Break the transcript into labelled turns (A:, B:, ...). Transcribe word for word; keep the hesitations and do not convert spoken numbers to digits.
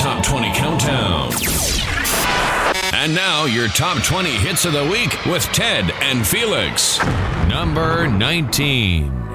A: Top twenty Countdown. And now, your Top twenty Hits of the Week with Ted and Felix. Number nineteen.